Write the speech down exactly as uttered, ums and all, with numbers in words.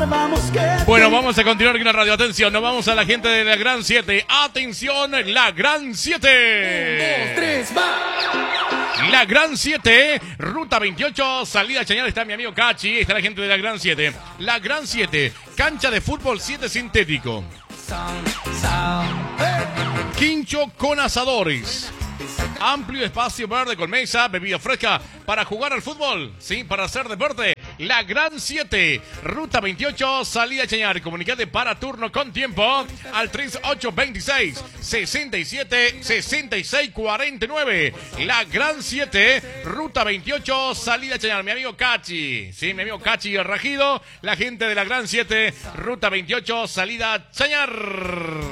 Bueno, vamos a continuar con la radio. Atención, nos vamos a la gente de la Gran siete. Atención, la Gran siete. Un, dos, tres, va. La Gran siete, ruta veintiocho, salida Chañar. Está mi amigo Cachi, está la gente de la Gran siete. La Gran siete, cancha de fútbol siete sintético. Quincho con asadores. Amplio espacio verde con mesa, bebida fresca para jugar al fútbol, sí, para hacer deporte. La Gran siete, ruta veintiocho, salida Chañar. Comunicate para turno con tiempo al treinta y ocho veintiséis, sesenta y siete, sesenta y seis cuarenta y nueve. La Gran siete, ruta veintiocho, salida Chañar. Mi amigo Cachi, sí, mi amigo Cachi Rajido, la gente de la Gran siete, ruta veintiocho, salida Chañar.